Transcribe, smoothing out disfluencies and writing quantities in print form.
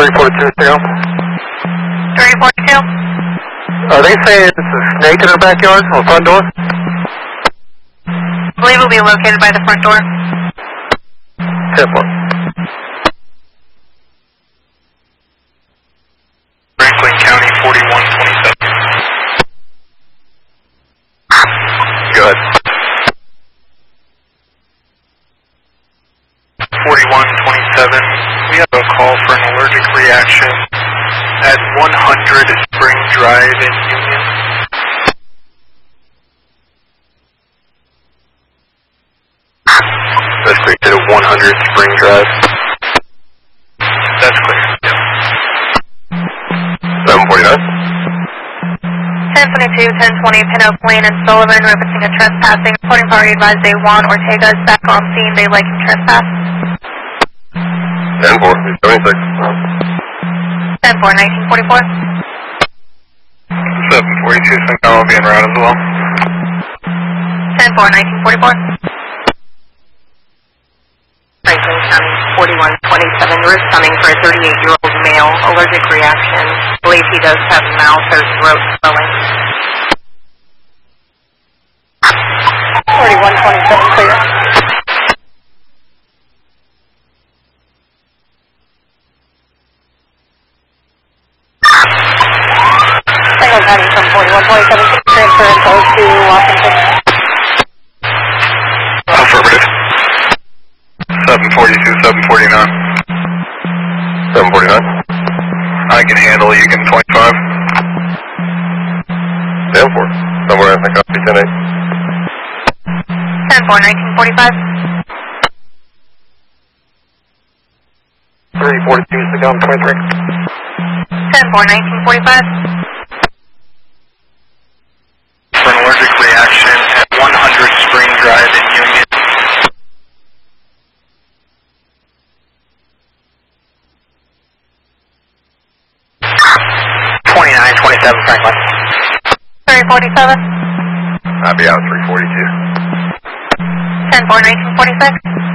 3042, stay on. 3042? Are they saying it's a snake in their backyard on the front door? I believe it will be located by the front door. 10-4. Franklin County 4127. Good. 4127. We have a call for an allergic reaction at 100 Spring Drive in Union. That's clear to 100 Spring Drive. That's clear. Yep. 749. 1022, 1020, Pin Oak Lane and Sullivan, referencing a trespassing. Reporting party advised they want Ortega is back on scene. They like him trespass. 10-4, 76. 10-4, 1944. 742, St. Carl will be en route as well. 10-4, 1944. Franklin County 4127, you're responding for a 38-year-old male, allergic reaction. Believe he does have mouth or throat swelling. 4127, clear. Franklin County from 4127, transfer info to Washington. Affirmative. 742, 749. 749. I can handle you, can 25. 10-4. Somewhere I think I'll be 10-8. 10-4, 1945. 342, Sagam 23. 10-4, 1945. For an allergic reaction at 100 Spring Drive in Union. 2927 Franklin. 347. I'll be out 342. 10-4, 1946.